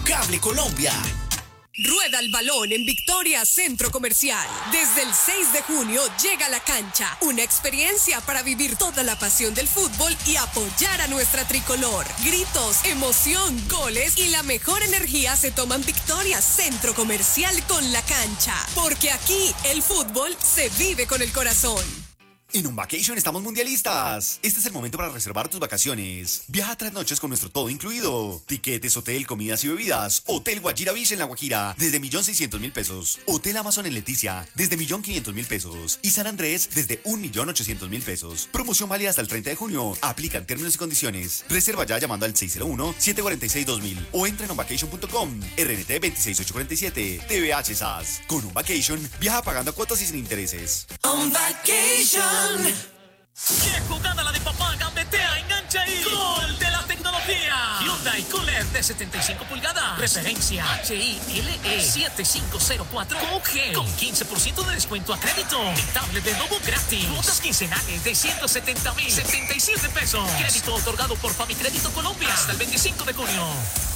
Cable Colombia. Rueda el balón en Victoria Centro Comercial. Desde el 6 de junio llega La Cancha, una experiencia para vivir toda la pasión del fútbol y apoyar a nuestra tricolor. Gritos, emoción, goles y la mejor energía se toman Victoria Centro Comercial con La Cancha. Porque aquí el fútbol se vive con el corazón. En Un Vacation estamos mundialistas. Este es el momento para reservar tus vacaciones. Viaja 3 noches con nuestro todo incluido. Tiquetes, hotel, comidas y bebidas. Hotel Guajira Beach en La Guajira, desde 1.600.000 pesos. Hotel Amazon en Leticia, desde 1.500.000 pesos. Y San Andrés, desde 1.800.000 pesos. Promoción válida hasta el 30 de junio. Aplican términos y condiciones. Reserva ya llamando al 601-746-2000 o entra en onvacation.com. RNT 26847. TVH SAS. Con Un Vacation, viaja pagando cuotas y sin intereses. On Vacation. ¡Qué jugada la de papá! ¡Gambetea, engancha y gol de la tecnología! Hyundai Cooler de 75 pulgadas. Referencia HILE 7504 con G. Con 15% de descuento a crédito. Y tablet de nuevo gratis. Cuotas quincenales de 170.077 pesos. Crédito otorgado por Famicrédito Colombia hasta el 25 de junio.